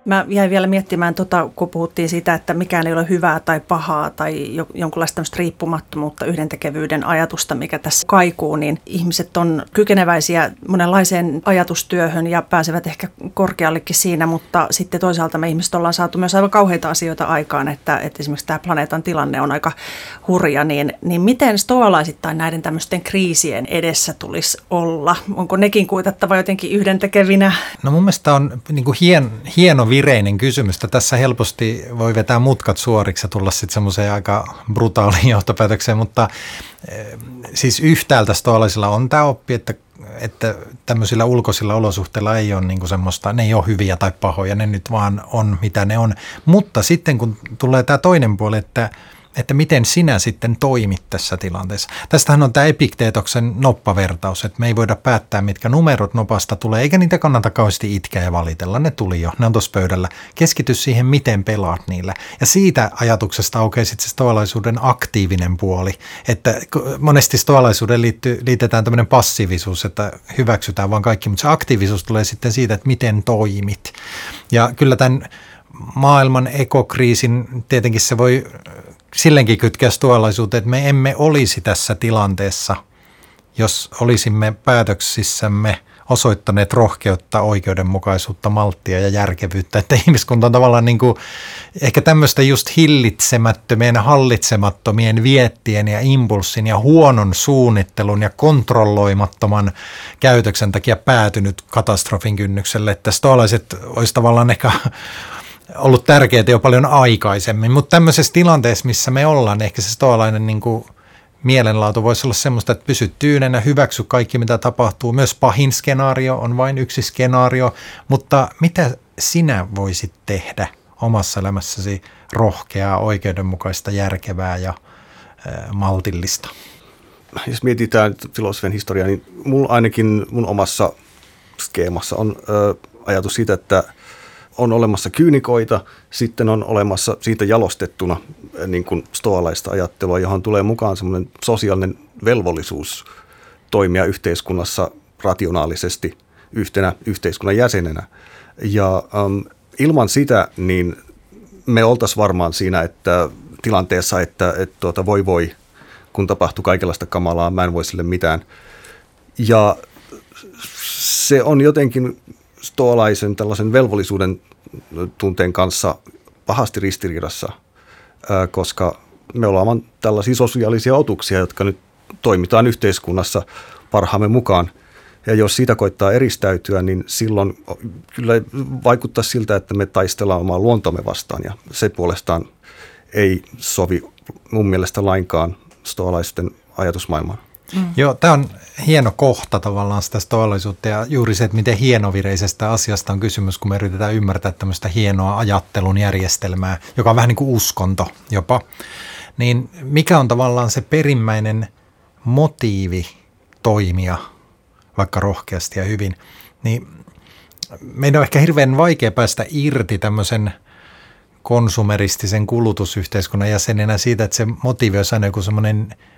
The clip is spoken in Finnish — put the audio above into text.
Mä jäin vielä miettimään, kun puhuttiin siitä, että mikään ei ole hyvää tai pahaa tai jonkunlaista tämmöistä riippumattomuutta, yhdentekevyyden ajatusta, mikä tässä kaikuu, niin ihmiset on kykeneväisiä monenlaiseen ajatustyöhön ja pääsevät ehkä korkeallekin siinä, mutta sitten toisaalta me ihmiset ollaan saatu myös aivan kauheita asioita aikaan, että esimerkiksi tämä planeetan tilanne on aika hurja, niin miten stoalaisittain näiden tämmöisten kriisien edessä tulisi olla? Onko nekin kuitattava jotenkin yhdentekevinä? No mun mielestä on niin kuin hieno vireinen kysymys. Tässä helposti voi vetää mutkat suoriksi ja tulla sitten semmoiseen aika brutaaliin johtopäätökseen, mutta siis yhtäältä stoalaisilla on tämä oppi, että tämmöisillä ulkoisilla olosuhteilla ei ole niinku semmoista, ne ei ole hyviä tai pahoja, ne nyt vaan on mitä ne on. Mutta sitten kun tulee tämä toinen puoli, että miten sinä sitten toimit tässä tilanteessa. Tästähän on tämä Epikteetoksen noppavertaus, että me ei voida päättää, mitkä numerot nopasta tulee, eikä niitä kannata kauheasti itkeä ja valitella. Ne tuli jo, ne on tuossa pöydällä. Keskity siihen, miten pelaat niillä. Ja siitä ajatuksesta aukeaa sitten se stoalaisuuden aktiivinen puoli, että monesti stoalaisuuden liitetään tämmöinen passiivisuus, että hyväksytään vaan kaikki, mutta se aktiivisuus tulee sitten siitä, että miten toimit. Ja kyllä tämän maailman ekokriisin tietenkin se voi silleenkin kytkeä stoalaisuuteen, että me emme olisi tässä tilanteessa, jos olisimme päätöksissämme osoittaneet rohkeutta, oikeudenmukaisuutta, malttia ja järkevyyttä. Että ihmiskunta on tavallaan niin kuin ehkä tämmöistä just hillitsemättömien, hallitsemattomien viettien ja impulssin ja huonon suunnittelun ja kontrolloimattoman käytöksen takia päätynyt katastrofin kynnykselle. Että stoalaiset olisi tavallaan ehkä ollut tärkeää jo paljon aikaisemmin, mutta tämmöisessä tilanteessa, missä me ollaan, ehkä se stoalainen niin kuin mielenlaatu voisi olla semmoista, että pysy tyynenä, hyväksy kaikki, mitä tapahtuu. Myös pahin skenaario on vain yksi skenaario, mutta mitä sinä voisit tehdä omassa elämässäsi rohkeaa, oikeudenmukaista, järkevää ja maltillista? Jos mietitään filosofian historiaa, niin ainakin mun omassa skeemassa on ajatus siitä, että on olemassa kyynikoita, sitten on olemassa siitä jalostettuna niin kuin stoalaista ajattelua, johon tulee mukaan semmoinen sosiaalinen velvollisuus toimia yhteiskunnassa rationaalisesti yhtenä yhteiskunnan jäsenenä. Ja ilman sitä niin me oltaisiin varmaan siinä tilanteessa, että voi, kun tapahtuu kaikenlaista kamalaa, mä en voi sille mitään. Ja se on jotenkin stoalaisen tällaisen velvollisuuden tunteen kanssa pahasti ristiriidassa, koska me ollaan tällaisia sosiaalisia otuksia, jotka nyt toimitaan yhteiskunnassa parhaamme mukaan. Ja jos siitä koittaa eristäytyä, niin silloin kyllä vaikuttaa siltä, että me taistellaan omaa luontomme vastaan. Ja se puolestaan ei sovi mun mielestä lainkaan stoalaisten ajatusmaailmaan. Joo, tämä on hieno kohta tavallaan sitä stoalaisuutta ja juuri se, että miten hienovireisestä asiasta on kysymys, kun me yritetään ymmärtää tämmöistä hienoa ajattelun järjestelmää, joka on vähän niin kuin uskonto jopa. Niin mikä on tavallaan se perimmäinen motiivi toimia vaikka rohkeasti ja hyvin, niin meidän on ehkä hirveän vaikea päästä irti tämmöisen konsumeristisen kulutusyhteiskunnan jäsenenä siitä, että se motiivi on aina joku semmoinen